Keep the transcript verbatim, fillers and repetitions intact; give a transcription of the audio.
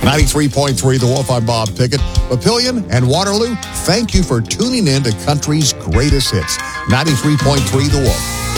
ninety-three point three The Wolf, I'm Bob Pickett. Papillion and Waterloo, thank you for tuning in to country's greatest hits. ninety-three point three The Wolf.